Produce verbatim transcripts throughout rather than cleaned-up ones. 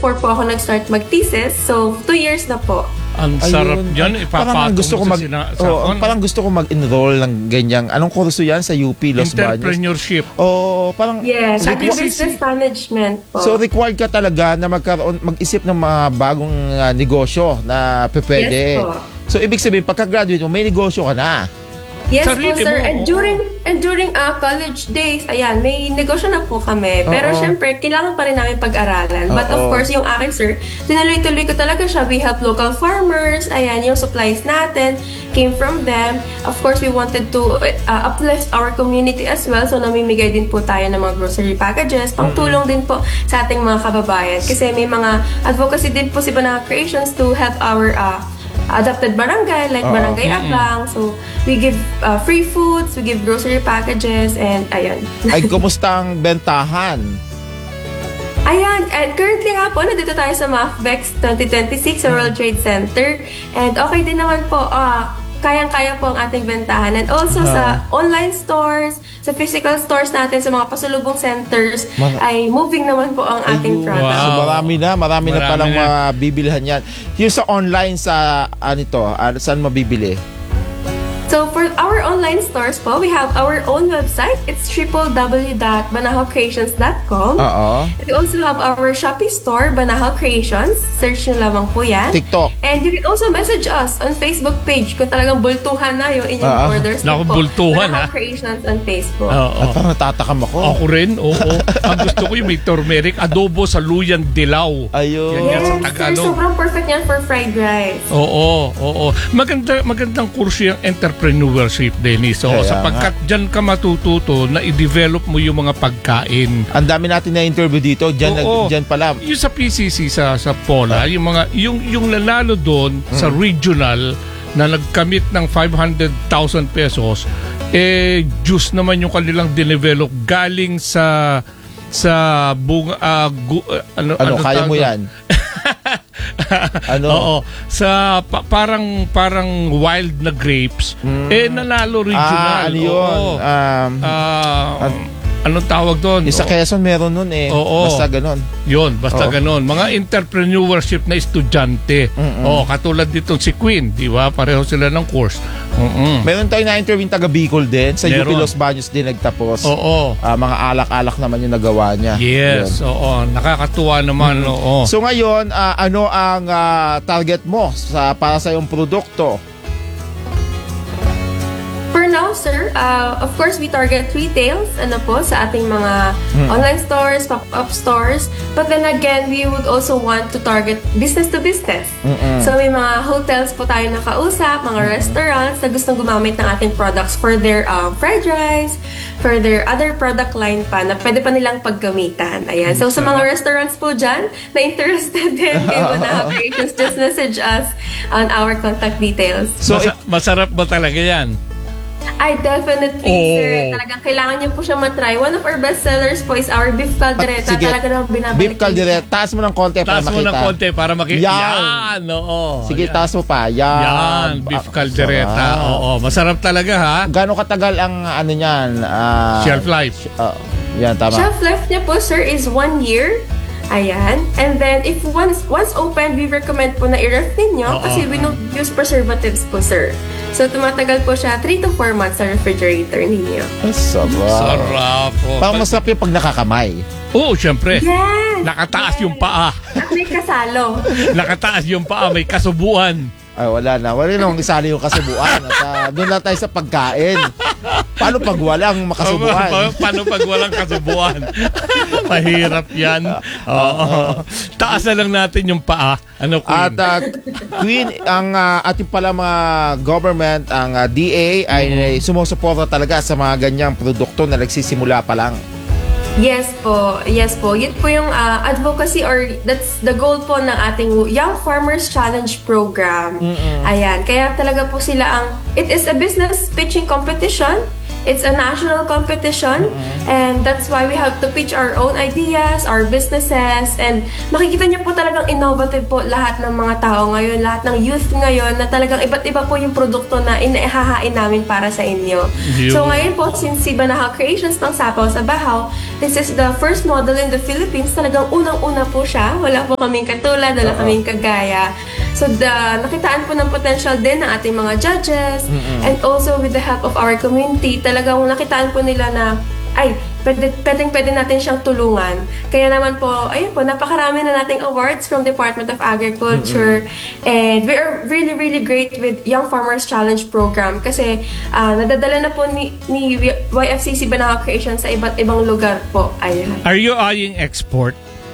before po ako nag-start mag-thesis. So, two years na po. Ang sarap yan. Parang gusto ko mag, sina, oh, parang gusto ko mag-enroll ng ganyang. Anong kurso yan sa U P Los Baños? Entrepreneurship. Oh, parang yes, business management po. So required ka talaga na magkaroon mag-isip ng mga bagong uh, negosyo na pwede. Yes po. So ibig sabihin pagka-graduate mo may negosyo ka na. Yes Sarili po, sir. mo, And oh. during and during uh, college days, ayan, may negosyo na po kami. Pero Oo. syempre, kailangan pa rin namin pag-aralan. But of Oo. course, yung akin, sir, tinuloy-tuloy ko talaga siya. We help local farmers. Ayan, yung supplies natin came from them. Of course, we wanted to uh, uplift our community as well. So, namimigay din po tayo ng mga grocery packages. Pangtulong din po sa ating mga kababayan. Kasi may mga advocacy din po si Banahaw Creations to help our uh, adopted barangay, like Oo. Barangay Aklang. So, we give uh, free foods, we give grocery packages, and ayan. Ay, kumusta ang bentahan? Ayan, and currently nga po, nandito tayo sa MAFBEX twenty twenty-six sa World Trade Center. And okay din naman po, ah, kayang-kaya po ang ating bentahan. And also sa online stores, sa physical stores natin, sa mga pasalubong centers, Mga- ay moving naman po ang ating Ayun. product. So marami na, marami, na Marami palang na. mabibilhan yan. Yung sa online sa ano to, ah, saan mabibili? So for our online stores po, we have our own website. It's w w w dot banahaw creations dot com. Oo. We also have our Shopee store, Banahaw Creations. Search nyo lamang po yan. TikTok. And you can also message us on Facebook page kung talagang bultuhan na yung inyong Ah. orders. Naku, po. bultuhan, Banahaw ha? Creations on Facebook. Oo. At parang natatakam ako. Ako rin, oo. Ang gusto ko yung may turmeric, adobo sa luyan dilaw. Ayun. Yan yan sa Yes, sir, Tagalog. sobrang perfect yan for fried rice. Oo, oo. Maganda, magandang kurso yung entrepreneurship, Dennis. So, Kaya sapagkat dyan ka matututo na i-develop mo yung mga pagkain. Ang dami natin na interview dito, diyan Oo. diyan pala. Yung sa P C C sa sa Pola, yung mga yung yung nanalo doon sa regional na nagkamit ng five hundred thousand pesos, eh juice naman yung kanilang dinevelop galing sa sa bunga ah, gu- ah, ano Ano, kaya tawag mo doon? yan? Ano? Oo, sa pa- parang parang wild na grapes eh nanalo regional. Ah, ano yun? Oo. Um, Ah, anong tawag doon? yung sa Quezon meron nun eh. Oo. Basta ganon. Yun, basta Oo. ganon. Mga entrepreneurship na estudyante. Oh, katulad ditong si Queen, di ba? Pareho sila ng course. Mm-mm. Meron tayong na-interview yung taga Bicol din. Sa U P Meron. Los Baños din nagtapos. Oo. Ah, mga alak-alak naman yung nagawa niya. Yes, Yun. oo. Nakakatuwa naman, oo. So ngayon, ah, ano ang ah, target mo sa para sa iyong produkto? For now, sir, uh, of course, we target retails, ano po, sa ating mga online stores, pop-up stores. But then again, we would also want to target business to business. So may mga hotels po tayo nakausap, mga restaurants na gustong gumamit ng ating products for their um, fried rice, for their other product line pa na pwede pa nilang paggamitan. Ayan. So sa mga restaurants po dyan na interested din kay Banahaw Creations, just message us on our contact details. So, Masa- masarap ba talaga yan? I definitely, Oh. sir. Talagang kailangan niyo po siya matry. One of our best sellers po is our beef caldereta. Sige. Talaga naman binabalik. beef caldereta. Taas mo ng konti para Taas mo makita. ng konti para makita. Yan. Yan, oo. Sige, Yan. taas mo pa. Yan. Yan, beef Ah, caldereta. sarap. Oo, masarap talaga ha. Gano'ng katagal ang ano niyan? Ah, Shelf life. ah, yan, tama. Shelf life niya po, sir, is one year. Ayan. And then, if once once open, we recommend po na i-ref ninyo Oo. kasi we don't use preservatives po, sir. So, tumatagal po siya three to four months sa refrigerator ninyo. Ay, sarap. Sarap. Oh. Parang masarap yung pag nakakamay. Oo, syempre. Yes! Nakataas yung paa. At may kasalo. Nakataas yung paa, may kasubuan. Ay, wala na. Wala nang isali yung kasubuan. At, ah, doon lang tayo sa pagkain. Paano pag walang Pa- makasubuan? Paano pag walang kasubuan? Mahirap yan. Oo. Taas na lang natin yung paa. Ano, Queen? At ah, Queen, ang ah, ating pala mga government, ang ah, D A ay sumusuporta talaga sa mga ganyang produkto na nagsisimula pa lang. Yes po, yes po. Yun po yung uh, advocacy or that's the goal po ng ating Young Farmers Challenge program. Ayan, kaya talaga po sila ang, it is a business pitching competition it's a national competition, and that's why we have to pitch our own ideas, our businesses, and makikita niyo po talagang innovative po lahat ng mga tao ngayon, lahat ng youth ngayon, na talagang iba't iba po yung produkto na inihahain namin para sa inyo. Yun. So ngayon po, since si Banahaw Creations ng Sapaw sa Bahaw, this is the first model in the Philippines. Talagang unang-una po siya. Wala po kaming katulad, wala kaming kagaya. So the, nakitaan po ng potential din ng ating mga judges, and also with the help of our community, talagang nakitaan po nila na ay, pwede, pwedeng pwede natin siyang tulungan. Kaya naman po, ayun po, napakarami na nating awards from Department of Agriculture. Mm-hmm. And we are really, really great with Young Farmers Challenge program kasi uh, nadadala na po ni, ni Y F C C Banahaw Creations sa iba't ibang lugar po. Ayan. Are you eyeing export?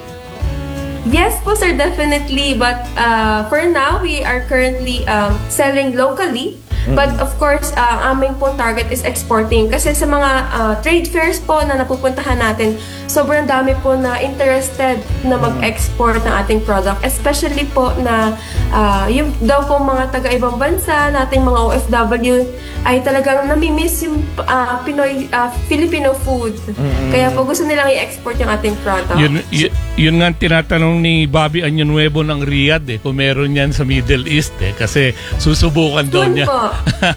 Yes po sir, definitely. But uh, for now, we are currently um, selling locally. But of course, uh, ang aming pong target is exporting. Kasi sa mga uh, trade fairs po na napupuntahan natin, sobrang dami po na interested na mag-export ng ating product. Especially po na uh, yung daw po mga taga-ibang bansa, nating mga O F W, ay talagang namimiss yung uh, Pinoy, uh, Filipino food. Mm-hmm. Kaya po gusto nilang i-export yung ating product. Yun, y- yun nga tinatanong ni Bobby Anyonuevo ng Riyadh eh, kung meron yan sa Middle East eh, kasi susubukan daw Doon niya. po.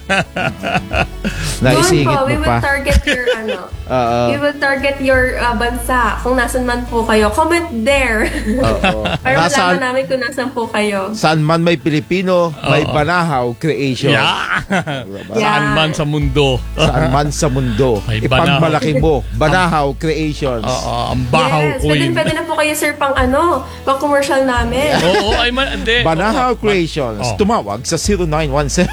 Naisingit Doon po, mo we will pa. target your ano. Oo. We will target your uh, bansa. Kung nasan man po kayo, comment there. Oo. Para Nasaan- malaman namin kung nasan po kayo. Saan man may Pilipino, may Oo. Banahaw Creation. Yeah. Yeah. Saan man sa mundo. Saan man sa mundo. May Ipagmalaki mo. Banahaw Creations. Oo, ang bahaw Yes, queen. pwede, pwede na po kayo sir pang ano, pang commercial namin. Oo, ay man, hindi. Banahaw Creations. Oh. Tumawag sa zero nine one seven.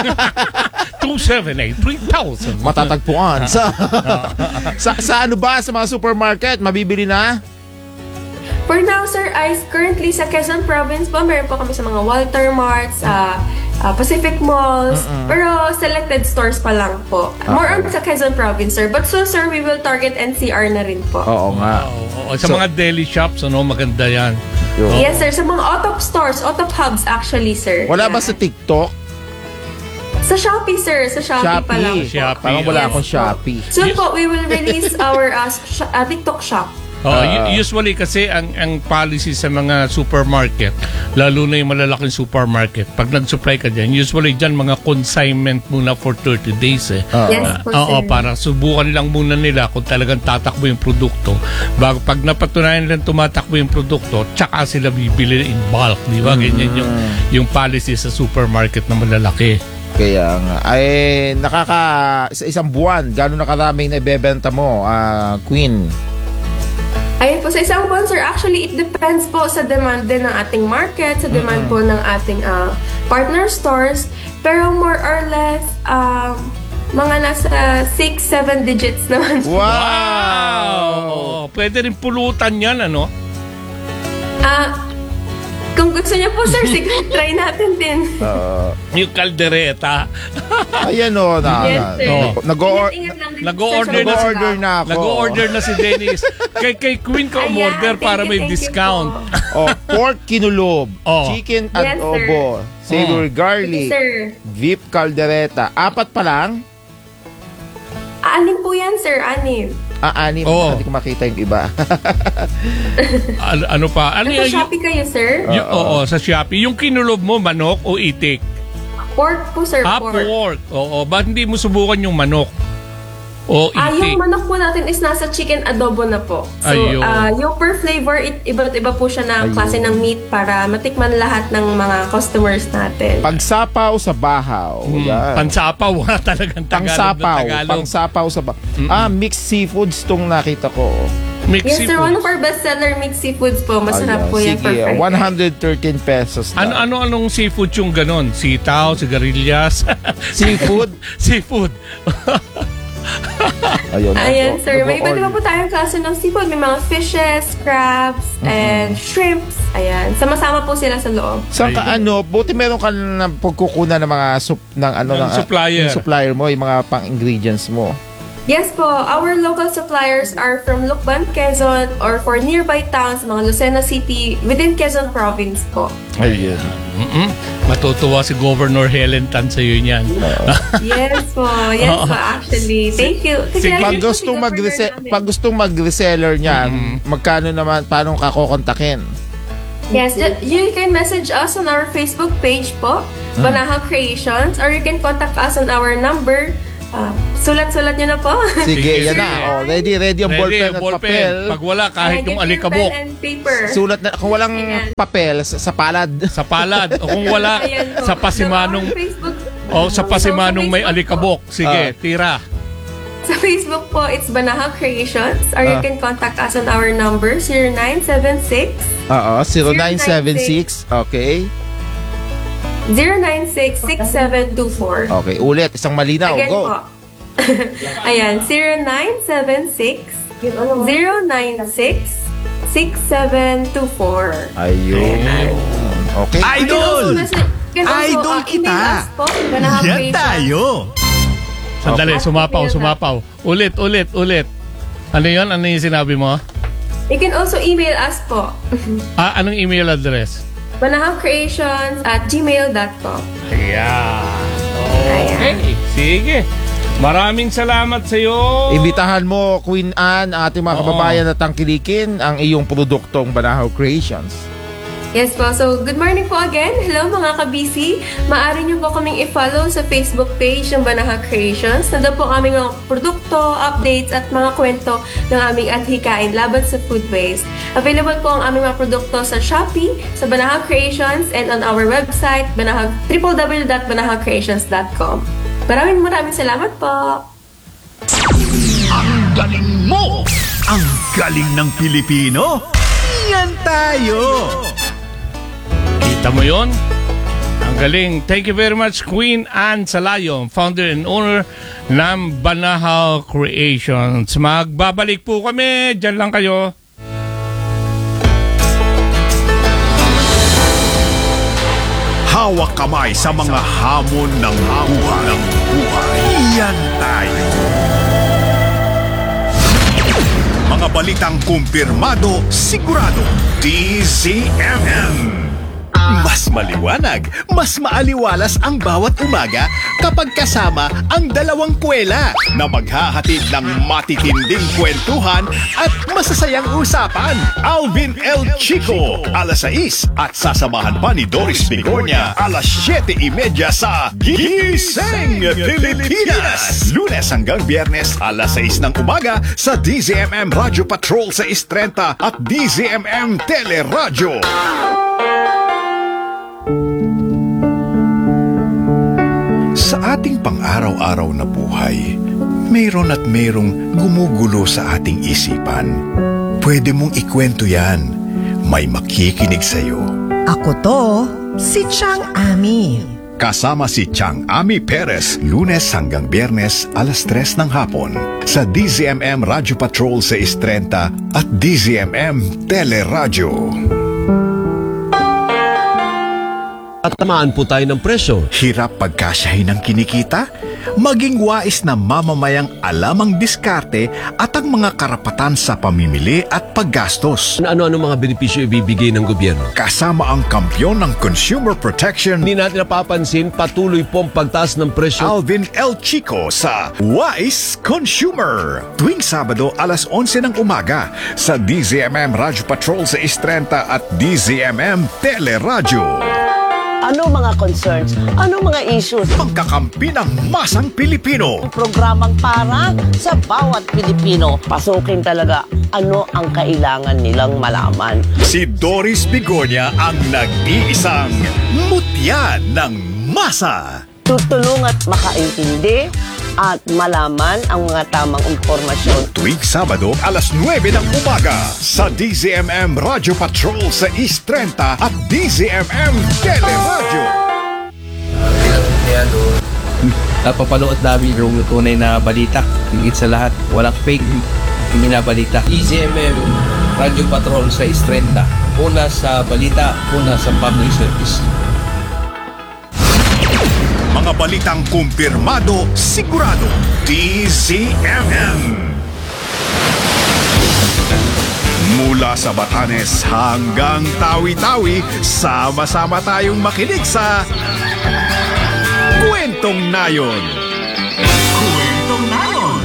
two seven eight three thousand. Matatagpuan sa, sa sa ano ba sa mga supermarket mabibili na? For now sir, I currently sa Quezon Province po, meron po kami sa mga Walter Marts, uh, uh, Pacific Malls, pero selected stores pa lang po. More on sa Quezon Province sir. But soon sir, we will target N C R na rin po. Oo nga. Oo, sa So- mga deli shops, ano, maganda yan. Yun. Yes sir, sa mga Otop stores, Otop hubs actually sir. Wala ba Yeah. sa TikTok? Sa Shopee, sir. Sa Shopee, pa lang po. Shopee. Parang wala Yes akong po. Shopee. Soon po, we will release our uh, sh- uh, TikTok shop. Oh, Ah. u- usually kasi ang ang policy sa mga supermarket, lalo na yung malalaking supermarket, pag nag-supply ka dyan, usually dyan mga consignment muna for thirty days eh. Ah. Yes Ah, po, Oo, sir. para subukan lang muna nila kung talagang tatakbo yung produkto. Bago pag napatunayan nilang tumatakbo yung produkto, tsaka sila bibili in bulk, di ba? Ganyan yung yung policy sa supermarket na malalaki. Kaya nga. Ay, nakaka... Sa isang buwan, gano'n na karaming naibebenta mo, ah, Queen? Ayun po, sa isang buwan, sir, actually, it depends po sa demand din ng ating market, sa demand po ng ating uh, partner stores. Pero more or less, um, mga nasa six seven digits naman po. Wow! Oo, pwede rin pulutan yan, ano? Ah, kung gusto niyo po, sir, sige, try natin din. Ah, Yung kaldereta. ayan o. Na, Yes, na, sir. Oo. nag-o- Ingat-ingat lang din, Nag-o-order sir, sa na- Nag-order mga- na ako. Nag-o-order na si Dennis. kay, kay Queen ka Ayan, umorder thank para you, may thank you discount. Oh, po. pork kinulob, Oh. chicken Yes, sir. adobo, savory garlic, Sir, beef caldereta. Apat pa lang? anim po yan, sir, anim. Ah, anim. Oo. Hindi ko makita yung iba. ano, ano pa? Ano Nasa yung, Shopee kayo, sir? yung, oo, sa Shopee. Yung kinulob mo, manok o itik? Pork po, sir, Ah, pork. pork. Oo, ba't hindi mo subukan yung manok? O Ah, itik? yung manok po natin is nasa chicken adobo na po. So, Ayun. ah, yung per flavor, it, iba't iba po siya na Ayun. klase ng meat para matikman lahat ng mga customers natin. Pagsapaw sa bahaw. Hmm, Yan. pansapaw, wala talagang Tagalog na Pangsapaw. Tagalog. Pangsapaw sa bahaw. Ah, mixed seafoods tong nakita ko. Mixed Yes, sir. seafood. One of our bestseller mixed seafoods po. Ayan. Masarap po yan for Sige, fried one rice. hundred thirteen pesos Ano, lang. ano, anong seafood yung ganon? Sitaw, sigarilyas? Seafood? Seafood. Ayun. Ayan, ako. sir. May iba't iba Nag-o-order. po tayong klase ng seafood. May mga fishes, crabs, and shrimps. Ayan. Sama-sama po sila sa loob. Saan ka ano, buti meron ka na pagkukunan ng mga sup, ng ano Ng ng supplier. yung supplier mo, yung mga pang-ingredients mo. Yes po, our local suppliers are from Lucban, Quezon, or for nearby towns, mga Lucena City, within Quezon Province po. Ayun. Mm-mm. Matutuwa si Governor Helen Tan sa iyo niyan. Yes po, yes po actually. Thank you. Kasi Sige. Pag ayun po, gustong si mag Governor namin. pag gustong mag-reseller niyan, magkano naman paano ka kokontakin? Yes, ju- you can message us on our Facebook page po, Banahaw Creations, or you can contact us on our number. Uh, sulat-sulat nyo na po. Sige, Sige, yan na. sige. Oh, ready, ready ang Ready, ballpen at ballpen. papel. Pag wala, kahit And yung get your alikabok. pen and paper. Sulat na kung walang Ayan. papel sa, sa palad. Sa palad. O kung wala, Ayan po. sa pasimanong, So, our Facebook, o sa pasimanong may Facebook alikabok. Sige, Ah. tira. Sa Facebook po, it's Banahaw Creations, or you Ah. can contact us on our number, zero nine seven six, Oo, zero nine seven six. Okay. zero nine six, six seven two four. Okay, ulit. Isang malinaw. Again Go. po. Ayan, zero nine seven six, zero nine six, six seven two four. Ayun. Okay. Idol! Idol uh, kita! email us po, Banahaw Yan Creations. tayo! Sandali, Okay. sumapaw, sumapaw. Ulit, ulit, ulit. Ano yun? Ano yung sinabi mo? You can also email us po. Ah, anong email address? banahawcreations at gmail dot com. Ayan. Okay. Sige. Maraming salamat sa iyo. Imbitahan mo, Queen Anne, ang ating mga Oo. kababayan na tangkilikin ang iyong produktong Banahaw Creations. Yes po. So, good morning po again. Hello mga ka-B C. Maaari niyo po kaming i-follow sa Facebook page ng Banahaw Creations. Nandun po aming mga produkto, updates, at mga kwento ng aming adhikain laban sa food waste. Available po ang aming mga produkto sa Shopee, sa Banahaw Creations, and on our website, banahaw, w w w dot banahaw creations dot com. Maraming maraming salamat po. Ang galing mo! Ang galing ng Pilipino! Yan tayo! Kita mo yon? Ang galing. Thank you very much, Queen Anne Salayo, founder and owner ng Banahaw Creations. Magbabalik po kami. Diyan lang kayo. Hawak kamay sa mga hamon ng buhay. Ng buhay. Yan tayo. Mga balitang kumpirmado, sigurado. D Z M M. Mas maliwanag, mas maaliwalas ang bawat umaga kapag kasama ang dalawang kwela na maghahatid ng matitinding kwentuhan at masasayang usapan. Alvin L. Chico, alas sais at sasamahan pa ni Doris Bigornia, alas siyete trenta sa Gising Pilipinas. Lunes hanggang Biyernes, alas sais ng umaga sa D Z M M Radio Patrol sa sais trenta at D Z M M Teleradyo. Sa ating pang-araw-araw na buhay, mayroon at mayroong gumugulo sa ating isipan. Pwede mong ikwento yan. May makikinig sa'yo. Ako to, si Chang Ami. Kasama si Chang Ami Perez, Lunes hanggang Biyernes, alas tres ng hapon. Sa D Z M M Radio Patrol sa sais trenta at D Z M M Teleradyo. At tamaan po tayo ng presyo. Hirap pagkasyahin ng kinikita? Maging wais na mamamayang alam ang diskarte at ang mga karapatan sa pamimili at paggastos. Ano-ano mga benepisyo ibibigay ng gobyerno? Kasama ang kampyon ng consumer protection, Hindi natin napapansin, patuloy pong pagtaas ng presyo. Alvin L. Chico sa Wise Consumer. Tuwing Sabado, alas onse ng umaga sa D Z M M Radio Patrol sa sais trenta at D Z M M Teleradyo. Ano mga concerns? Ano mga issues? Pagkakampi ng masang Pilipino. Programang para sa bawat Pilipino. Pasukin talaga ano ang kailangan nilang malaman. Si Doris Bigornia ang nag-iisang mutya ng masa. Tutulong at makaintindi at malaman ang mga tamang impormasyon. Tuwing Sabado, alas nuwebe ng umaga sa D Z M M Radio Patrol sa sais trenta at D Z M M Teleradyo. Napapanood namin yung tunay na balita. Higit sa lahat, walang fake binabalita. D Z M M Radio Patrol sa sais trenta. Una sa balita, una sa public service. Mga balitang kumpirmado, sigurado, D Z M M. Mula sa Batanes hanggang Tawi-Tawi, sama-sama tayong makinig sa Kwentong Nayon. Kwentong Nayon.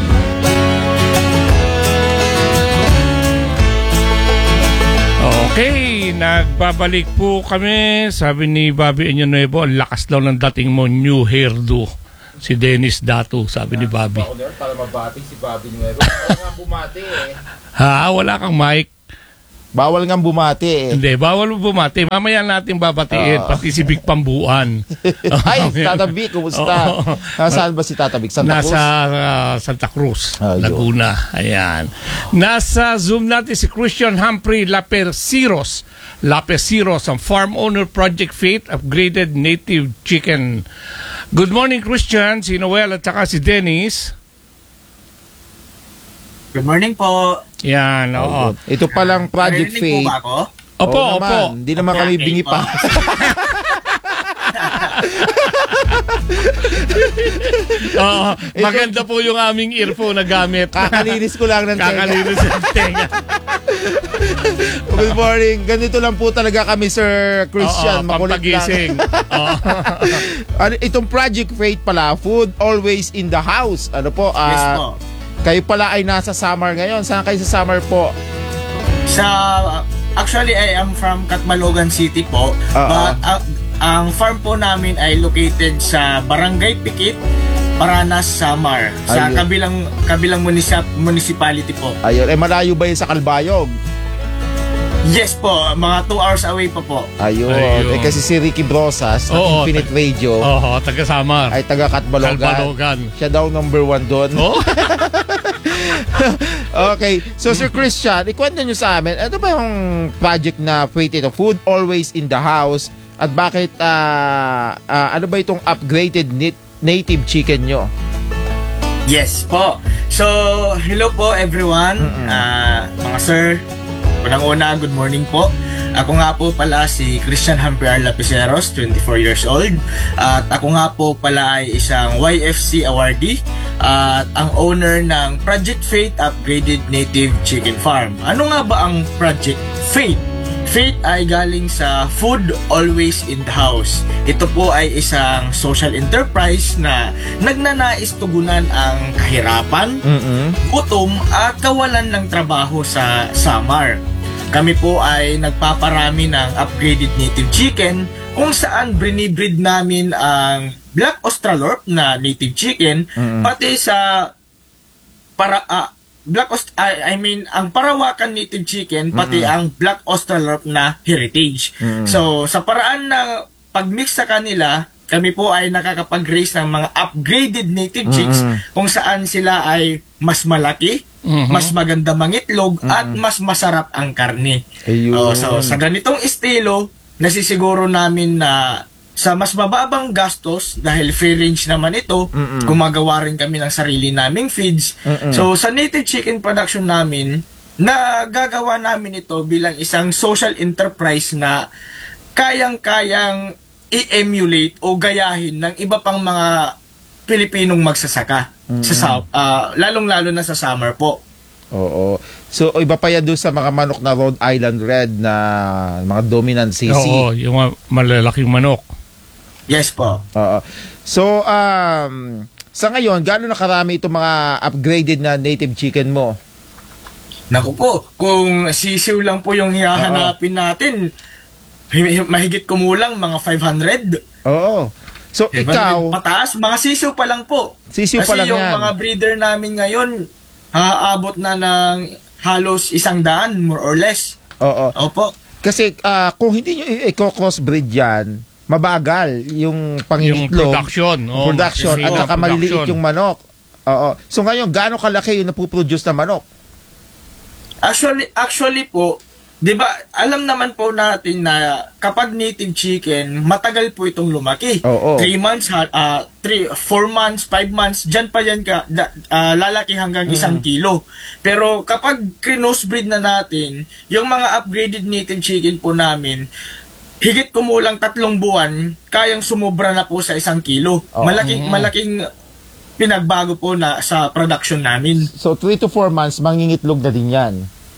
Okay, nagbabalik po kami. Sabi ni Bobby Enyunuevo, ang lakas daw ng dating mo, new hairdo. Si Dennis Datu, sabi ni Bobby. Para mabati si Bobby Nuevo. Bawal nga bumati eh. Ha, wala kang mic. Bawal nga bumati eh. Hindi, bawal mo bumati. Mamaya natin babatiin, Oo. pati si Vic Pambuan. Ay, Tata Vic, kumusta? Oo. Nasaan ba si Tata Vic? Santa Cruz? Nasa uh, Santa Cruz, Ayun. Laguna. Ayan. Nasa Zoom natin si Christian Humphrey Lapesiros. Lapesiros, ang farm owner Project Faith, upgraded native chicken. Good morning, Christian. Si Noel at saka si Dennis. Good morning po. Yan, oo. Ito palang Project Narinig Faith. po ba ako? Opo, Oo opo. naman. Hindi naman Okay, kami okay bingi po. pa. Oo, maganda po yung aming earphone na gamit. Kakalinis ko lang ng tenga. Kakalinis ng tenga. Good morning. Ganito lang po talaga kami, Sir Christian. Oo, Makulit pampagising. lang. Oo. Ano, itong Project Faith pala, food always in the house. Ano po? ah, Yes po. Kayo pala ay nasa summer ngayon. Saan kayo sa summer po? Sa, actually, I am from Catmalogan City po. Oo. But uh, ang farm po namin ay located sa Barangay Pikit, Paranas, Samar. Sa Ayun. kabilang kabilang munisip, municipality po. Ayun. Eh, malayo ba yun sa Calbayog? Yes po, mga two hours away pa po. Ayun. Ayun. Eh, kasi si Ricky Brosas ng Oo, Infinite Radio Oo, taga-Samar. ay taga Catbalogan. Calbalogan. Siya daw number one doon. Oh? Okay. So, Sir Christian, ikwento nyo sa amin, ano ba yung project na Faith ito? Food always in the house. At bakit, ah, ah, ano ba itong upgraded nat- native chicken nyo? Yes po. So, hello po everyone. Ah, mga sir, unang-una, good morning po. Ako nga po pala si Christian Humphrey Lapeceros, twenty-four years old. At ako nga po pala ay isang Y F C awardee at ang owner ng Project Faith Upgraded Native Chicken Farm. Ano nga ba ang Project Faith? Faith ay galing sa Food Always in the House. Ito po ay isang social enterprise na nagnanais tugunan ang kahirapan, Mm-mm. gutom at kawalan ng trabaho sa Samar. Kami po ay nagpaparami ng upgraded native chicken kung saan brinibreed namin ang Black Australorp na native chicken pati sa para ah, Black Aust- I, I mean ang Parawakan native chicken pati ang Black Australorp na heritage. So sa paraan na pagmix sa kanila, kami po ay nakakapag-raise ng mga upgraded native chicks kung saan sila ay mas malaki, Mhm. mas maganda mangitlog at mas masarap ang karne. Ayun. Oh, so sa ganitong estilo, nasisiguro namin na sa mas mababang gastos dahil free range naman ito, gumagawa rin kami ng sarili naming feeds. So sa native chicken production namin, nagagawa namin ito bilang isang social enterprise na kayang-kayang i-emulate o gayahin ng iba pang mga Pilipinong magsasaka sa sa ah, lalong-lalo na sa summer po. Oo. So, iba pa yan doon sa mga manok na Rhode Island Red na mga dominant C C. Oo, yung mga malalaking manok. Yes po. Oo. So, um, sa ngayon, gaano na karami itong mga upgraded na native chicken mo? Naku po, kung sisiw lang po yung hihahanapin natin, hi- mahigit kumulang mga five hundred. Oo. So, ikaw, Pataas, mga sisiw pa lang po. sisiw pa lang Kasi yung yan. mga breeder namin ngayon, aabot na ng halos isang daan, more or less. Oo. Opo. Kasi ah, kung hindi nyo i- i-crossbreed yan, mabagal yung Yung pangingitlog. production. Oo, production masisira at ang saka maliliit production. yung manok. Oo. So ngayon, gaano kalaki yung napuproduce na manok? Actually, actually po, 'di ba, alam naman po natin na kapag native chicken, matagal po itong lumaki. Oo. three months, ha- ah, three, four months, five months, diyan pa yan ka da, ah, lalaki hanggang isang kilo. Pero kapag crossbreed na natin, yung mga upgraded native chicken po namin, higit kumulang tatlong buwan, kayang sumobra na po sa isang kilo. Oo. Malaking, malaking pinagbago po na sa production namin. So, three to four months, mangingitlog na din yan.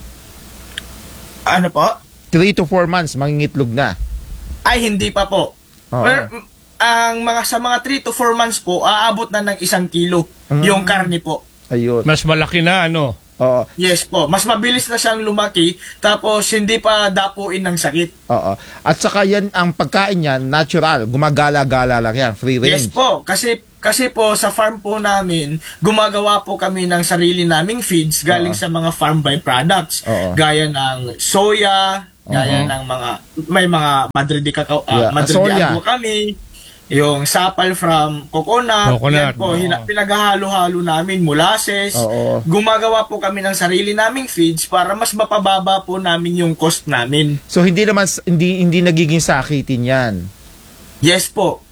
Ano po? three to four months, mangingitlog na. Ay, hindi pa po. Oo. Pero, m- ang mga sa mga three to four months po, aabot na ng isang kilo Mm. yung karne po. Ayun. Mas malaki na, ano? Oo. Yes po. Mas mabilis na siyang lumaki, tapos hindi pa dapuin ng sakit. Oo. At saka yan, ang pagkain yan, natural. Gumagala-gala lang yan. Free range. Yes po. Kasi kasi po sa farm po namin, gumagawa po kami ng sarili naming feeds galing Oo. sa mga farm byproducts. Oo. Gaya ng soya, gaya ng mga may mga Madre de Cacao, ah, Yeah. Madre de Soya. Agua kami. Yung sapal from coconut, Coconut, yan po, oo. hina- pinaghahalo-halo namin, molasses. Oo. Gumagawa po kami ng sarili naming feeds para mas mapababa po namin yung cost namin. So, hindi naman, hindi, hindi nagiging sakitin yan. Yes po.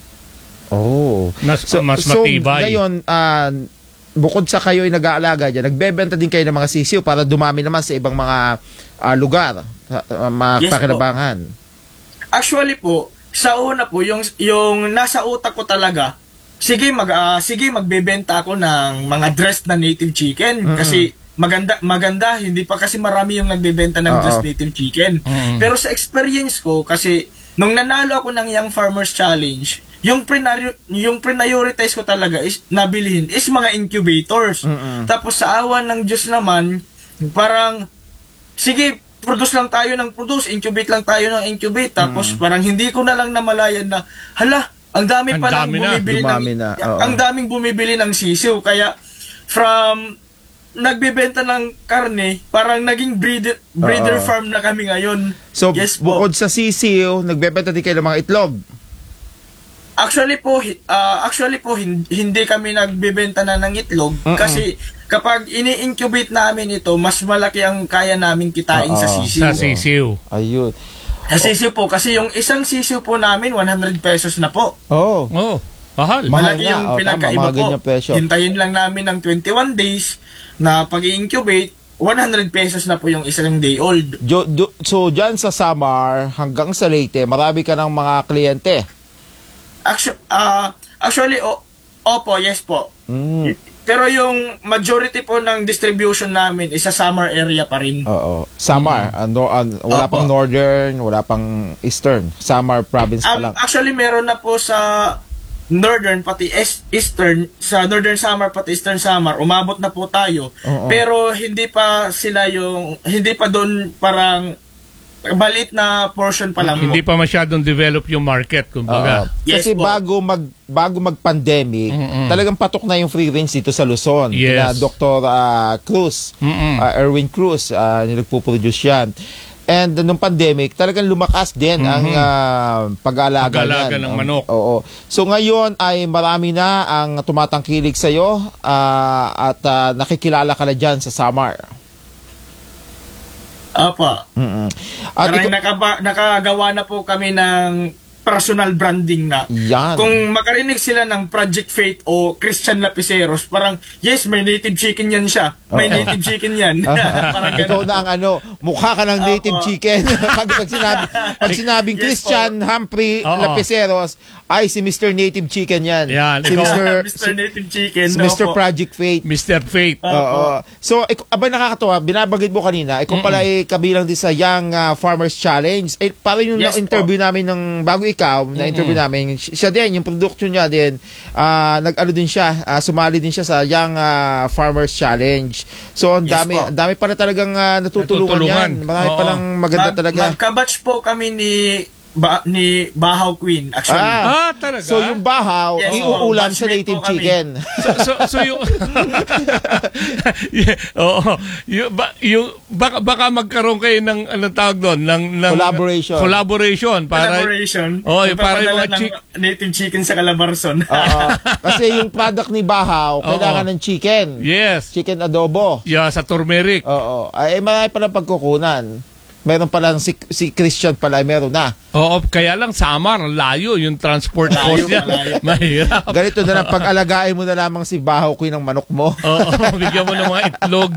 Oh. Mas, So, mas so matibay. ngayon, ah, bukod sa kayo ay nag-aalaga dyan, nagbebenta din kayo ng mga sisiw para dumami naman sa ibang mga ah, lugar, uh, mga Yes po. pakinabangan. Actually po, sa una po, yung, yung nasa utak ko talaga, sige, mag, ah, sige magbebenta ako ng mga dressed na native chicken. Kasi maganda, maganda, hindi pa kasi marami yung nagbebenta ng Oo. dressed native chicken. Pero sa experience ko, kasi nung nanalo ako ng Young Farmers Challenge, yung, priori- yung prioritize ko talaga is nabilihin is mga incubators. Tapos sa awan ng Diyos naman, parang, sige, produce lang tayo ng produce, incubate lang tayo ng incubate. Tapos parang hindi ko na lang namalayan na, hala, ang dami Ang pa lang dami na. bumibili Dumami ng, na, oo. ang daming bumibili ng sisiw. Kaya from nagbebenta ng karne, parang naging breeder, breeder Oo. farm na kami ngayon. So, yes po. bukod sa sisiw, nagbebenta din kayo ng mga itlog. Actually po, hi- ah, actually po hin- hindi kami nagbebenta na ng itlog kasi kapag ini-incubate namin ito, mas malaki ang kaya namin kitain sa Oo. sisiw. Sa sisiw. Ayun. Sa sisiw po, kasi yung isang sisiw po namin, one hundred pesos na po. Oh. Oh, mahal. Mahal Malaki nga. yung Oh, tama, pinagkaiba mga po. ganyang presyo. Hintayin lang namin ng twenty-one days na pag-i-incubate, one hundred pesos na po yung isang day old. Jo, jo- so, dyan sa Samar hanggang sa Leyte, marami ka ng mga kliyente. Actually, actually o, opo, yes po. Mm. Pero yung majority po ng distribution namin is sa summer area pa rin. Oo. Samar. ano, an- wala Opo. pang northern, wala pang eastern. Samar province pa Um, lang. actually, meron na po sa northern pati es- eastern, sa northern summer pati eastern summer, umabot na po tayo. Oo. Pero hindi pa sila yung, hindi pa doon parang balit na portion pa lang Hindi po. pa masyadong develop yung market, Oo. kumbaga. Yes Kasi po. bago mag bago mag-pandemic, talagang patok na yung free range dito sa Luzon. Yes. Kina Doctor ah, Cruz, Mm-mm. ah, Erwin Cruz, uh, nagpo-produce yan. And uh, nung pandemic, talagang lumakas din ang ah, pag-aalaga Pag-aalaga niyan. ng Um, manok. Oo. So ngayon ay marami na ang tumatangkilik sa iyo at ah, nakikilala ka na diyan sa Samar. Opo. Mm-mm. At Parang ikaw- nakaba- nakagawa na po kami ng personal branding na. Yan. Kung makarinig sila ng Project Faith o Christian Lapiceros, parang, yes, may native chicken yan siya. May Oo. native chicken yan. parang Ikaw ganun. na ang ano, mukha ka ng native Opo. chicken. pag, pag, sinabi, pag sinabing Yes, Christian Humphrey Oo. Lapiceros, ay si Mister Native Chicken yan. Yan, Si ikaw- Mister Mister Native Chicken. si Mister opo. Project Faith. Mister Faith. Oo. So, ik- abay nakakatawa, binabagid mo kanina, ikaw pala ay kabilang din sa Young ah, Farmers Challenge. Eh, parang yung Yes, na-interview namin ng, bago ikaw, na-interview namin, si- siya din, yung production niya din, ah, nag-ano din siya, ah, sumali din siya sa Young ah, Farmers Challenge. So, ang Yes dami, po. ang dami pala talagang ah, natutulungan, Natutulungan. yan. Marami Oo. palang maganda Mag- talaga. Magkabatch po kami ni ba, ni Bahaw Queen, actually. Ah. Ah, talaga? So, yung bahaw, Yes, iuulam oo, sa batchmate native po kami. chicken. so, so, so yung yeah, oo, yung, ba, yung baka, baka magkaroon kayo ng ano tawag doon ng, ng Collaboration. collaboration para Collaboration. Oh, yung para yung Nagpapadala mga ng chick- native chicken sa Calabarzon. Oo. Kasi yung product ni Bahaw, kailangan ng chicken. yes Chicken adobo. yeah, sa turmeric Oo. Ay, marami palang pagkukunan. Meron pala si, si Christian pala, meron na. Oo, kaya lang Samar, layo yung transport cost niya. Mahirap. Ganito na lang, pag-alagain mo na lamang si Bahaw Queen ng manok mo. Oo, bigyan mo ng mga itlog.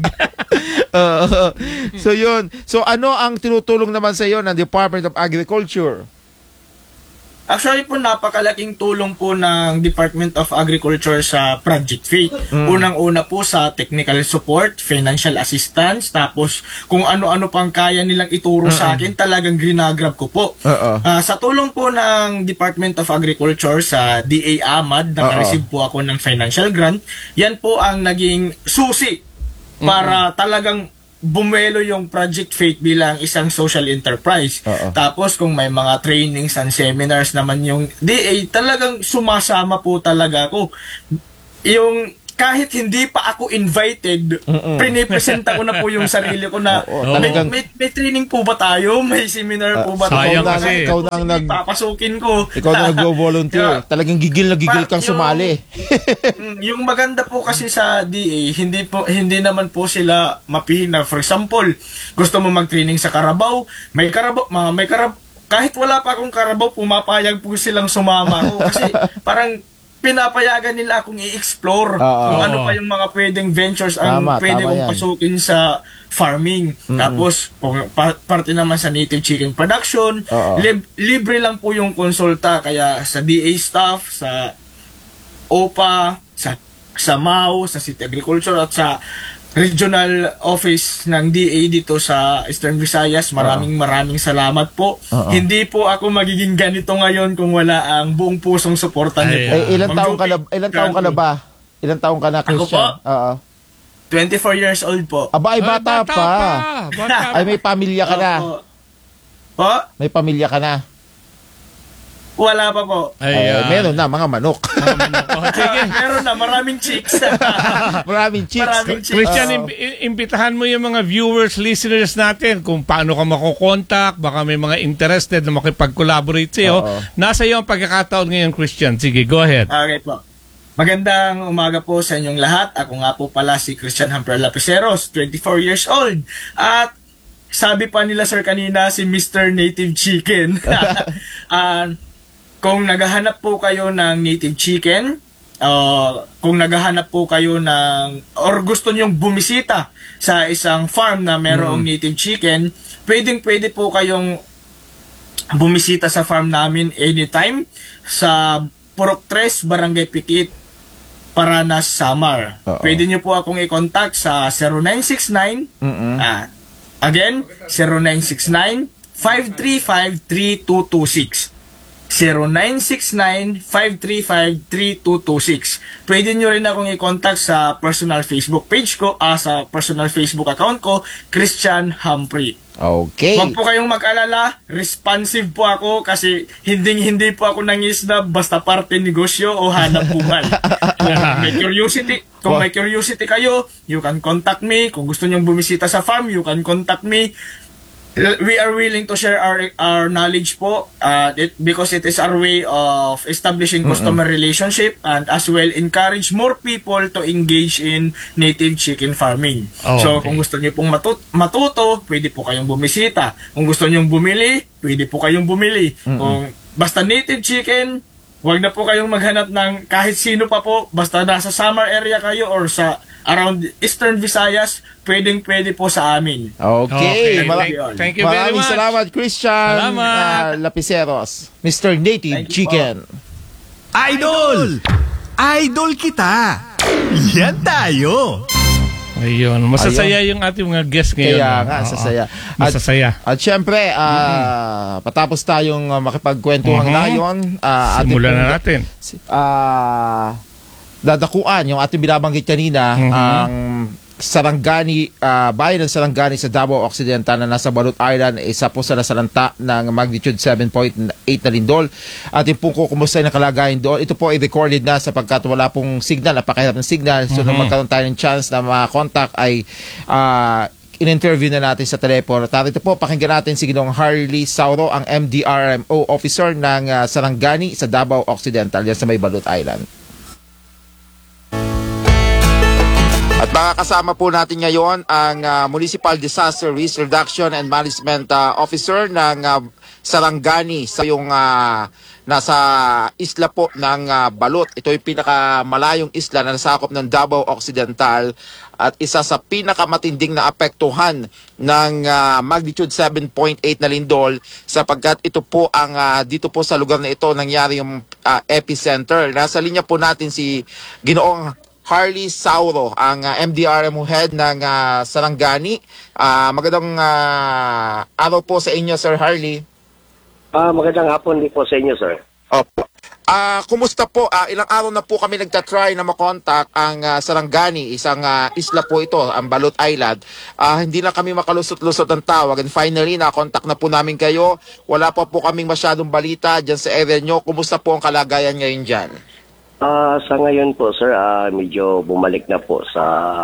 Uh, so yun. So ano ang tinutulong naman sa iyo ng Department of Agriculture? Actually po, napakalaking tulong po ng Department of Agriculture sa Project Faith. Mm. Unang-una po sa technical support, financial assistance, tapos kung ano-ano pang kaya nilang ituro sa akin, talagang ginagrab ko po. Oo. Ah, sa tulong po ng Department of Agriculture sa D A AMAD, naka-receive po ako ng financial grant. Yan po ang naging susi para talagang bumelo yung Project Faith bilang isang social enterprise. Oo. Tapos kung may mga trainings and seminars naman yung D A, talagang sumasama po talaga ako. Yung kahit hindi pa ako invited, pinipresenta ko na po yung sarili ko na Oo, may, talagang- may, may training po ba tayo? May seminar po ba Ah, tayo? sayang ikaw na, kasi. ikaw na ang nag Papasukin ko. ikaw na nagvo-volunteer. Talagang gigil na gigil kang Yung- sumali. Mm, yung maganda po kasi sa D A, hindi po hindi naman po sila mapihina. For example, gusto mo mag-training sa Carabao, may Carabao, ma- may Carabao, kahit wala pa akong Carabao, pumapayag po silang sumama ko kasi parang pinapayagan nila akong i-explore Oo. kung ano pa yung mga pwedeng ventures ang Tama, pwede tama kong yan. pasukin sa farming. Tapos, kung pa- parte naman sa native chicken production, Oo. lib- libre lang po yung konsulta. Kaya sa D A staff, sa O P A, sa, sa M A U, sa City Agriculture, at sa regional office ng D A dito sa Eastern Visayas, maraming maraming salamat po. Oo. Hindi po ako magiging ganito ngayon kung wala ang buong pusong suporta niyo po. Eh, ilang Ma'am taong ka na, Joey, ilang taong ka na ba? Ilang taong ka na, Ako Christian? po? Oo. twenty-four years old po. Aba, ay bata, Ay, pa. Bata pa. Ay, may pamilya ka na. Opo. Po? May pamilya ka na. Wala pa po. Ay, Ayan. meron na, mga manok. Oh, sige. Meron na, maraming chicks. Maraming chicks. Maraming chicks. Christian, Oo. imbi- i- imbitahan mo yung mga viewers, listeners natin kung paano ka makokontak, baka may mga interested na makipag-collaborate sa'yo. Oo. Nasa iyo ang pagkakataon ngayon, Christian. Sige, go ahead. Okay po. Magandang umaga po sa inyong lahat. Ako nga po pala si Christian Hamper Lapiceros, twenty-four years old. At sabi pa nila sir kanina, si Mister Native Chicken. Ah, kung naghahanap po kayo ng native chicken, uh, kung naghahanap po kayo ng, or gusto nyong bumisita sa isang farm na merong native chicken, pwedeng pwede po kayong bumisita sa farm namin anytime sa Purok tres, Barangay Pikit, Paranas, Samar. Oo. Pwede nyo po akong i-contact sa zero nine six nine, Mm-mm. ah, again, zero nine six nine, five three five, three two two six. zero nine six nine, five three five, three two two six. Pwede nyo rin akong i-contact sa personal Facebook page ko, ah, sa personal Facebook account ko, Christian Humphrey. Okay. Huwag po kayong mag-alala, responsive po ako kasi hindi-hindi po ako nangisna basta parte negosyo o hanap buhay. Kung may curiosity, kung may curiosity kayo, you can contact me. Kung gusto nyong bumisita sa farm, you can contact me. We are willing to share our our knowledge po uh, it, because it is our way of establishing customer relationship and as well encourage more people to engage in native chicken farming. Oh, So okay. kung gusto niyo pong matut- matuto, pwede po kayong bumisita. Kung gusto niyo bumili, pwede po kayong bumili. Kung basta native chicken, wag na po kayong maghanap ng kahit sino pa po, basta nasa Samar area kayo or sa around Eastern Visayas, pwedeng pwede po sa amin. Okay. Okay. Mara- Thank, thank you very Maraming much. salamat, Christian Salamat. ah, Lapiceros. Mister Native Thank you Chicken. Idol! Idol kita! Yan tayo! Ayun, masasaya yung ating mga guests ngayon. Kaya no? nga, Oo. sasaya. At, Masasaya. at syempre, ah, patapos tayong uh, makipagkwentuhan Mhm. ngayon, ah, ating Simulan pong- na natin. ah dadakuan yung ating binabanggit kanina Mhm. ang Sarangani, ah, bayan ng Sarangani sa Davao Occidental na nasa Balut Island, isa po sa nasalanta ng magnitude seven point eight na lindol. Ating pong kukumusta ng kalagayan doon. Ito po ay recorded na sapagkat wala pong signal, napakahirap ng signal. So, nung magkaroon tayo ng chance na makakontakt ay ah, in-interview na natin sa telepono. Tarito po, pakinggan natin si Ginong Harley Sauro, ang M D R M O officer ng ah, Sarangani sa Davao Occidental, yan sa may Balut Island. At At makakasama po natin ngayon ang ah, Municipal Disaster Risk Reduction and Management ah, Officer ng ah, Sarangani sa yung ah, nasa isla po ng ah, Balot. Ito yung pinakamalayong isla na nasakop ng Davao Occidental at isa sa pinakamatinding na apektuhan ng ah, magnitude seven point eight na lindol sapagkat ito po ang ah, dito po sa lugar na ito nangyari yung ah, epicenter. Nasa linya po natin si Ginoong Harley Sauro, ang ah, M D R M head ng ah, Sarangani. Ah, magandang ah, araw po sa inyo, Sir Harley. Ah, magandang hapon din po sa inyo, sir. Opo. Ah, kumusta po? Ah, ilang araw na po kami nagta-try na makontak ang ah, Sarangani, isang ah, isla po ito, ang Balot Island. Ah, hindi na kami makalusot-lusot ng tawag and finally na-contact na po namin kayo. Wala pa po kaming masyadong balita diyan sa area nyo. Kumusta po ang kalagayan ngayon diyan? Ah, sa ngayon po, sir, ah, medyo bumalik na po sa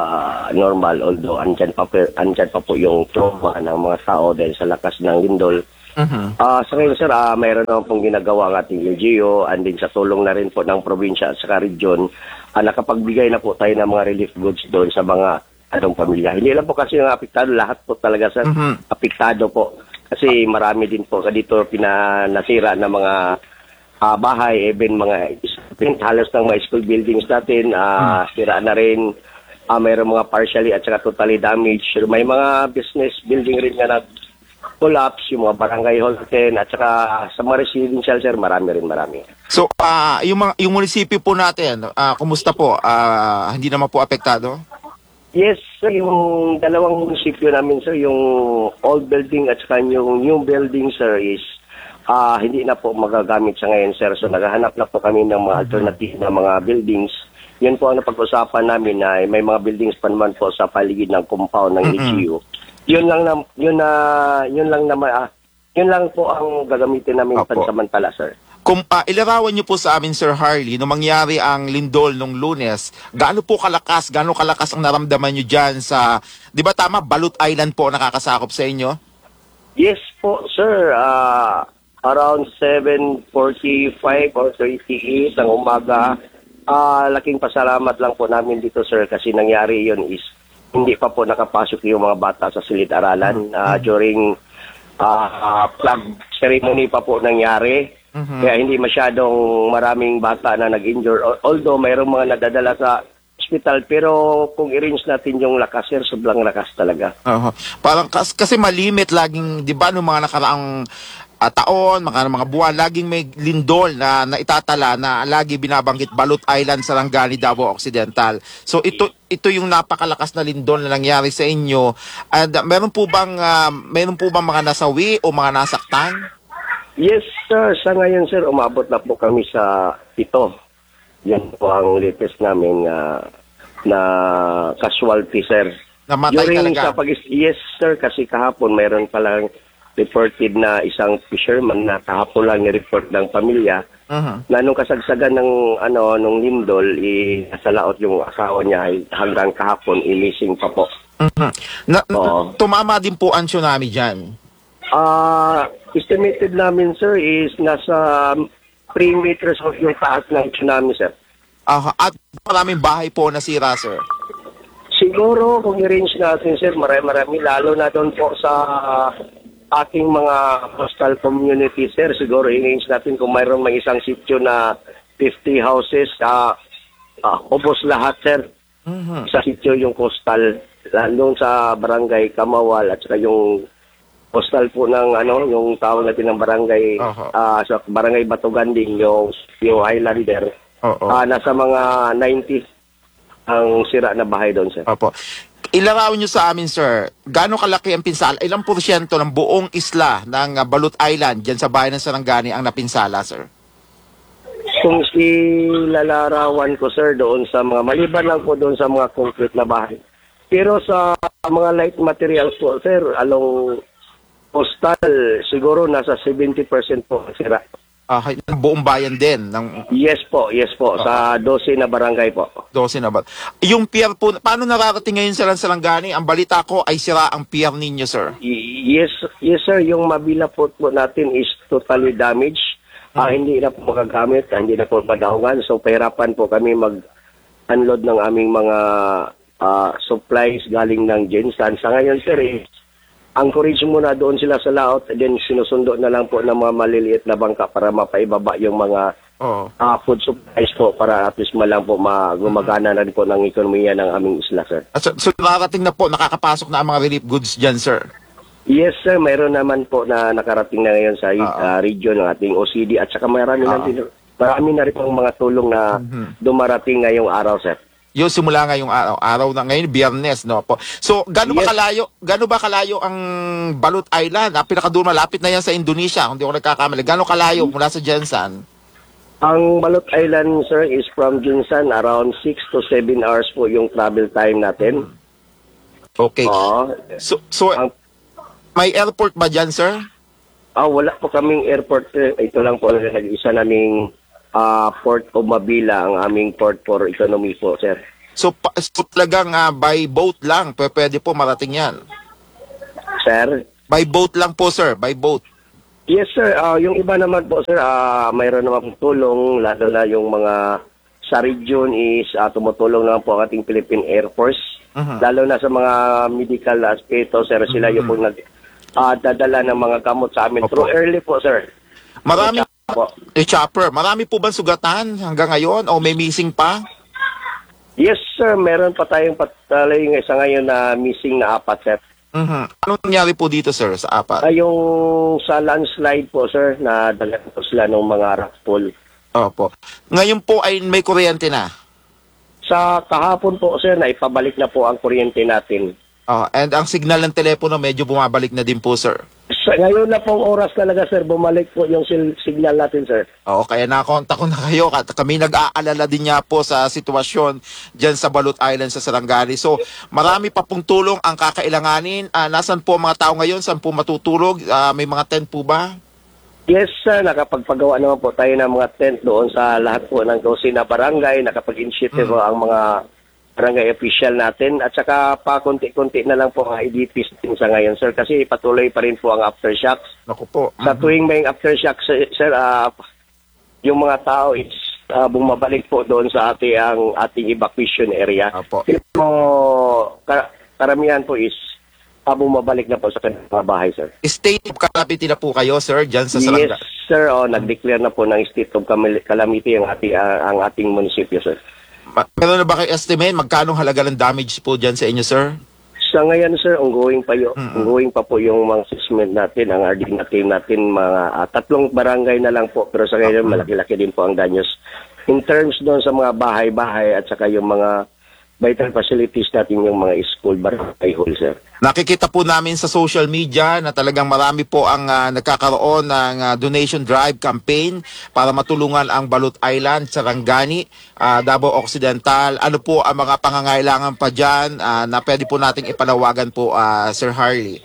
normal although andyan pa po, andyan pa po yung trauma ng mga tao dahil sa lakas ng lindol. Mhm. Ah, sa ngayon, sir, ah, mayroon naman pong ginagawa ang ating L G U and din sa tulong na rin po ng probinsya at saka region, ah, nakapagbigay na po tayo ng mga relief goods doon sa mga anong pamilya. Hindi lang po kasi yung apektado, lahat po talaga, sir, Mhm. apektado po. Kasi marami din po dito pinanasira ng mga ah, bahay, even mga halos ng mga school buildings natin, ah, sira na rin. Ah, mayroon mga partially at saka totally damaged. May mga business building rin nga nag collapse, yung mga barangay hall ten at saka sa mga residential, sir, marami rin marami. So, ah, yung mga yung munisipyo po natin, ah, kumusta po? Ah, hindi naman po apektado? Yes, sir, yung dalawang munisipyo namin, sir, yung old building at saka yung new building, sir, is ah hindi na po magagamit sa ngayon, sir. So, naghahanap na po kami ng mga alternative na mga buildings. Yun po ang napag-usapan namin na may mga buildings pa naman po sa paligid ng compound ng L G U. Yun lang na yun na yun lang naman ah, yun lang po ang gagamitin namin Opo. pansamantala, sir. Kung ah, ilarawan niyo po sa amin, Sir Harley, nung mangyari ang lindol nung Lunes, gaano po kalakas, gaano kalakas ang naramdaman niyo diyan sa, 'di ba tama, Balot Island po ang nakakasakop sa inyo? Yes po, sir. Ah, around seven forty-five or thirty-eight ng umaga. Ah, laking pasalamat lang po namin dito, sir, kasi nangyari yun is hindi pa po nakapasok yung mga bata sa silid-aralan. Ah, during ah, flag ceremony pa po nangyari. Mhm. Kaya hindi masyadong maraming bata na nag-injure. Al- Although mayroong mga nadadala sa hospital, pero kung i-range natin yung lakas, sir, sobrang lakas talaga. Oo. Parang kas- kasi malimit laging, 'di ba, nung mga nakaraang ah, taon, mga mga buwan, laging may lindol na naitatala na lagi binabanggit Balot Island, Sarangani, Davao Occidental. So ito ito yung napakalakas na lindol na nangyari sa inyo. And uh, meron po bang ah, meron po bang mga nasawi o mga nasaktan? Yes, sir. Sa ngayon, sir, umabot na po kami sa ito. Yan po ang latest namin ah, na casualty, sir. Namatay During talaga. sa pag yes, sir, kasi kahapon mayroon palang reported na isang fisherman na kahapon lang ni-report ng pamilya Mhm. na nung kasagsagan ng ano nung lindol, i nasa laot yung asawa niya ay hanggang kahapon i-missing pa po. Mhm. Na, Oo. tumama din po ang tsunami diyan. Ah, estimated namin, sir, is nasa three meters of yung taas ng tsunami, sir. Ah, at maraming bahay po nasira, sir. Siguro kung i-range natin, sir, marami-marami, lalo na doon po sa ating mga coastal community, sir, siguro i-range natin kung mayroon may isang sitio na fifty houses, uh, uh, ubos lahat, sir. Mhm. Sa sitio yung coastal, lalo sa barangay Kamawal at saka yung coastal po ng ano, yung tawag natin ng barangay Aha. ah, sa barangay Batuganding, yung yung Highlander. Oo. Ah, nasa mga ninety ang sira na bahay doon, sir. Opo. Ilaraw nyo sa amin, sir, gaano kalaki ang pinsala? Ilang porsyento ng buong isla ng uh, Balot Island dyan sa bayan ng Sarangani ang napinsala, sir? Kung ilalarawan ko, sir, doon sa mga, maliban lang po doon sa mga concrete na bahay. Pero sa mga light materials po, sir, along coastal, siguro nasa seventy percent po sira. Ah, ng buong bayan din ng Yes po, yes po, sa twelve na barangay po. twelve na ba? Yung pier po, paano nararating ngayon sa Sarangani? Ang balita ko ay sira ang pier ninyo, sir. Y- Yes, yes sir, yung Mabila Port po natin is totally damaged. Ah, hindi na po magagamit, ah, hindi na po padahungan. So, pahirapan po kami mag-unload ng aming mga ah, supplies galing ng Gensan. Sa ngayon, sir, eh, anchorage muna doon sila sa laot, then sinusundo na lang po ng mga maliliit na bangka para mapaibaba yung mga Oo. ah, food supplies po para at least malang po magumagana na rin po ng ekonomiya ng aming isla, sir. At So, so nakarating na po, nakakapasok na ang mga relief goods dyan, sir. Yes, sir. Mayroon naman po na nakarating na ngayon sa ah, region ng ating O C D at saka marami, na, din, marami na rin pong mga tulong na dumarating ngayong araw, sir. Yung simula ngayong araw, araw na ngayon, Biyernes, no po. So, gaano ba Yes. kalayo, gaano ba kalayo ang Balut Island? Ah, pinakadulo, malapit na yan sa Indonesia, kung di ako nagkakamali. Gaano kalayo mula sa Gensan? Ang Balut Island, sir, is from Jinsan, around six to seven hours po yung travel time natin. Okay. Oo. So, so Ang- may airport ba dyan, sir? Ah, wala po kaming airport, sir. Ito lang po ang nag-isa naming ah, Port of Mabila, ang aming port for economy po, sir. So, pa, so talagang ah, by boat lang, p- pwede po marating yan. Sir? By boat lang po, sir, by boat. Yes, sir. Ah, yung iba naman po, sir, ah, mayroon naman pong tulong, lalo na yung mga sa region is ah, tumutulong naman po ang ating Philippine Air Force. Lalo na sa mga medical aspeto, sir, sila yung po nag ah, dadala ng mga gamot sa amin. Opo. Through early po, sir. Marami, Po. eh, chopper, marami po ba sugatan hanggang ngayon o may missing pa? Yes, sir. Meron pa tayong patuloy ng isa ngayon na missing na apat, sir. Mhm. Anong nangyari po dito, sir, sa apat? Ay, yung sa landslide po, sir, na dala po sila ng mga rock pool. Opo. Ngayon po ay may kuryente na. Sa kahapon po, sir, na ipabalik na po ang kuryente natin. Ah, and ang signal ng telepono medyo bumabalik na din po, sir. Sa, ngayon na pong oras talaga, sir, bumalik po yung sil- signal natin, sir. Oo, kaya nakontak ko na kayo. At kami nag-aalala din niya po sa sitwasyon dyan sa Balut Island sa Sarangani. So, marami pa pong tulong ang kakailanganin. Ah, nasan po ang mga tao ngayon? Saan po matutulog? Ah, may mga tent po ba? Yes, sir, nakapagpagawa naman po tayo ng mga tent doon sa lahat po ng dosi na barangay. Nakapag-initiative po ang mga barangay official natin. At saka pa konti-konti na lang po ang I D Ps din sa ngayon, sir. Kasi patuloy pa rin po ang aftershocks. Naku po. Sa tuwing may aftershocks, sir, ah, yung mga tao is ah, bumabalik po doon sa ating, ang ating evacuation area. Apo. Pero kar- karamihan po is ah, bumabalik na po sa kanilang mga bahay, sir. State of calamity na po kayo, sir, dyan sa Yes, Sarangani. sir. Oh, nag-declare na po ng state of camil- calamity ang ating, ah, ang ating munisipyo, sir. Ma- Meron na ba kayo estimate? Magkano halaga ng damage po dyan sa inyo, sir? Sa ngayon, sir, ongoing pa, yung, ongoing pa po yung mga assessment natin, ang R D na team natin, mga ah, tatlong barangay na lang po. Pero sa ngayon, malaki-laki din po ang danyos. In terms doon sa mga bahay-bahay at saka yung mga vital facilities natin, yung mga school, barangay hall, sir. Nakikita po namin sa social media na talagang marami po ang ah, nagkakaroon ng ah, donation drive campaign para matulungan ang Balut Island, Sarangani, ah, Davao Occidental. Ano po ang mga pangangailangan pa dyan ah, na pwede po nating ipanawagan po, ah, Sir Harley?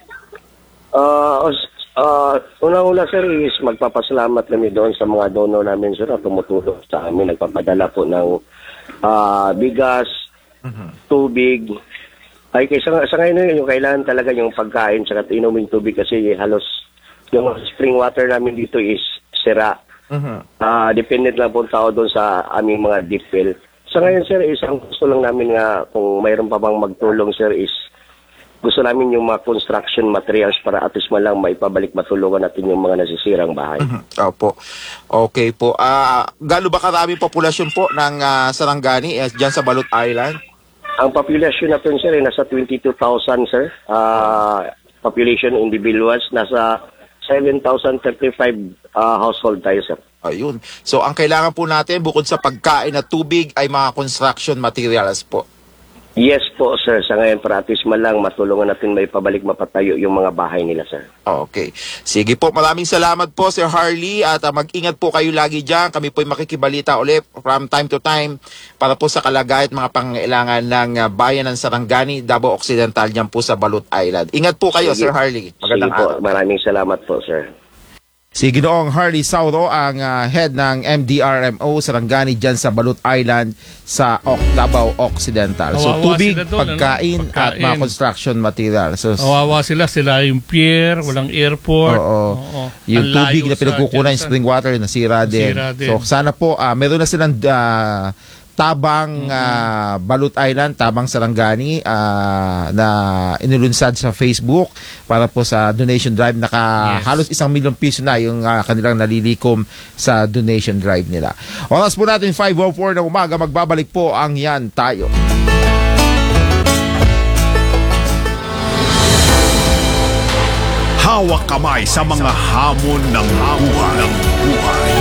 Uh, uh, Una-una, sir, is magpapasalamat kami doon sa mga donor namin, sir, na tumutulong sa amin. Nagpapadala po ng ah, bigas, tubig. Ay, kaysa sa ngayon, yung kailangan talaga yung pagkain at inuming tubig kasi halos yung spring water namin dito is sira. Ah, dependent lang po tao doon sa aming mga deep well. Sa ngayon, sir, is ang gusto lang namin nga kung mayroon pa bang magtulong, sir, is gusto namin yung mga construction materials para at least man lang maipabalik matulungan natin yung mga nasisirang bahay. Opo. Okay po. Ah, gaano ba karami populasyon po ng ah, Sarangani eh, dyan sa Balut Island? Ang population natin, sir, ay nasa twenty-two thousand, sir. Ah, population individuals, nasa seven thousand thirty-five ah, household tayo, sir. Ayun. So, ang kailangan po natin, bukod sa pagkain at tubig, ay mga construction materials po. Yes po, sir. Sa ngayon, para at least man lang matulungan natin may pabalik mapatayo yung mga bahay nila, sir. Okay. Sige po, maraming salamat po, Sir Harley, at uh, mag-ingat po kayo lagi dyan. Kami po'y makikibalita ulit from time to time para po sa kalagayan at mga pangailangan ng uh, bayan ng Sarangani, Davao Occidental, dyan po sa Balut Island. Ingat po kayo, Sige. Sir Harley. Sige Magandang po. araw. Maraming salamat po, sir. Si Ginoong Harley Sauro ang uh, head ng M D R M O Sarangani dyan sa Balut Island sa Oc- Davao Occidental. So Kawawa tubig, sila doon, pagkain, ano? at mga Pagkain. construction materials. So, Kawawa sila, sila yung pier, walang airport. Oo. Oo. Yung Ang tubig layo na sa pinagkukunan, yung Jensen. spring water, nasira din. Nasira din. So sana po, ah, meron na silang ah, Tabang ah, Balut Island, Tabang Sarangani ah, na inulunsad sa Facebook para po sa donation drive. Naka Yes. halos isang milyong piso na yung ah, kanilang nalilikom sa donation drive nila. Oras po natin five oh four na umaga, magbabalik po ang Yan Tayo. Hawak kamay sa mga hamon ng buhay.